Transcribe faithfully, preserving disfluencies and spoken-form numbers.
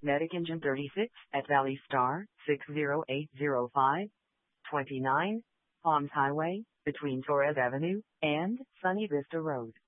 Medic Engine thirty-six at Valley Star six zero eight zero five, twenty-nine, Palms Highway, between Torres Avenue and Sunny Vista Road.